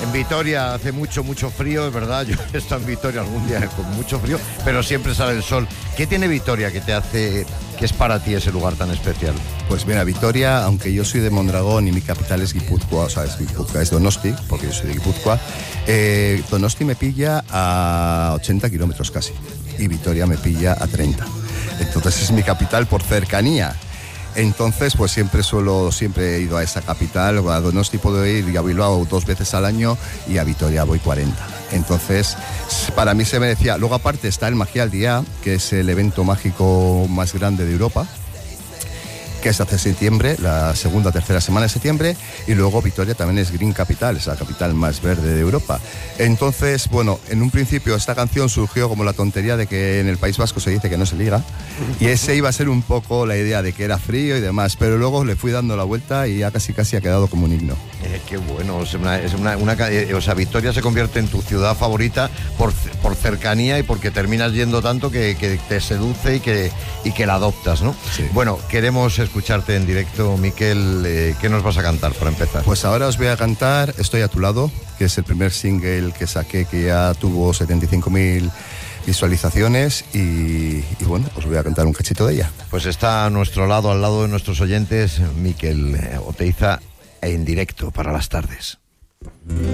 En Vitoria hace mucho frío, es verdad. Yo he estado en Vitoria algún día con mucho frío, pero siempre sale el sol. ¿Qué tiene Vitoria que te hace, que es para ti ese lugar tan especial? Pues mira, Vitoria, aunque yo soy de Mondragón y mi capital es Guipúzcoa, o sea, es Donosti, porque yo soy de Guipúzcoa, Donosti me pilla a 80 kilómetros casi y Vitoria me pilla a 30. Entonces es mi capital por cercanía. Entonces, pues siempre he ido a esa capital. A Donosti puedo ir y a Bilbao 2 veces al año y a Vitoria voy 40. Entonces, para mí se merecía. Luego aparte está el Magial Día, que es el evento mágico más grande de Europa, que es hace septiembre, la segunda, tercera semana de septiembre, y luego Vitoria también es Green Capital, es la capital más verde de Europa. Entonces, bueno, en un principio esta canción surgió como la tontería de que en el País Vasco se dice que no se liga, y ese iba a ser un poco la idea de que era frío y demás, pero luego le fui dando la vuelta y ya casi ha quedado como un himno. Qué bueno, o sea, Vitoria se convierte en tu ciudad favorita por cercanía y porque terminas yendo tanto que te seduce y que la adoptas, ¿no? Sí. Bueno, queremos escucharte en directo, Miquel. ¿Qué nos vas a cantar para empezar? Pues ahora os voy a cantar Estoy a tu lado, que es el primer single que saqué, que ya tuvo 75.000 visualizaciones y bueno, os voy a cantar un cachito de ella. Pues está a nuestro lado, al lado de nuestros oyentes, Miquel Oteiza, en directo para las tardes.